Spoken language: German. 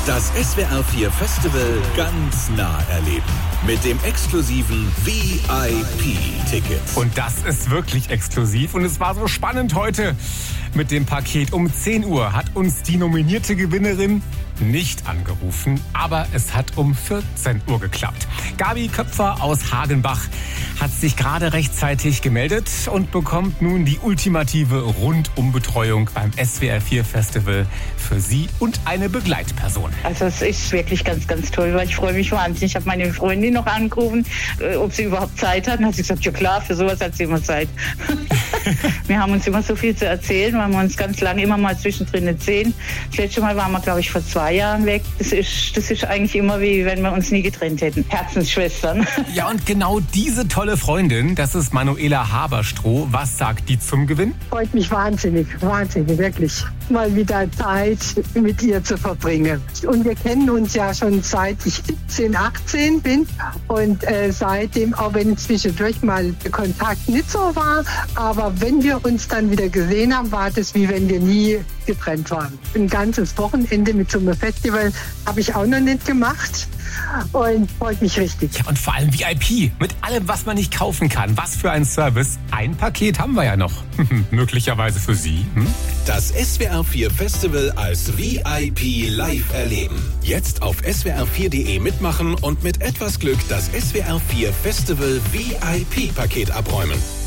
Das SWR 4 Festival ganz nah erleben. Mit dem exklusiven VIP-Ticket. Und das ist wirklich exklusiv. Und es war so spannend heute mit dem Paket. Um 10 Uhr hat uns die nominierte Gewinnerin nicht angerufen, aber es hat um 14 Uhr geklappt. Gabi Köpfer aus Hagenbach hat sich gerade rechtzeitig gemeldet und bekommt nun die ultimative Rundumbetreuung beim SWR 4 Festival für sie und eine Begleitperson. Also es ist wirklich ganz, ganz toll, weil ich freue mich wahnsinnig. Ich habe meine Freundin noch angerufen, ob sie überhaupt Zeit hat. Und hat sie gesagt, ja klar, für sowas hat sie immer Zeit. Wir haben uns immer so viel zu erzählen, weil wir uns ganz lange immer mal zwischendrin nicht sehen. Das letzte Mal waren wir, glaube ich, vor 2 Jahren weg. Das ist eigentlich immer wie, wenn wir uns nie getrennt hätten. Herzensschwestern. Ja, und genau diese tolle Freundin, das ist Manuela Haberstroh. Was sagt die zum Gewinn? Freut mich wahnsinnig, wirklich, mal wieder Zeit mit ihr zu verbringen. Und wir kennen uns ja schon seit ich 17, 18 bin und seitdem, auch wenn zwischendurch mal der Kontakt nicht so war, aber wenn wir uns dann wieder gesehen haben, war das wie wenn wir nie getrennt waren. Ein ganzes Wochenende mit so einem Festival habe ich auch noch nicht gemacht. Und freut mich richtig. Ja, und vor allem VIP. Mit allem, was man nicht kaufen kann. Was für ein Service. Ein Paket haben wir ja noch. Möglicherweise für Sie. Das SWR 4 Festival als VIP live erleben. Jetzt auf swr4.de mitmachen und mit etwas Glück das SWR 4 Festival VIP-Paket abräumen.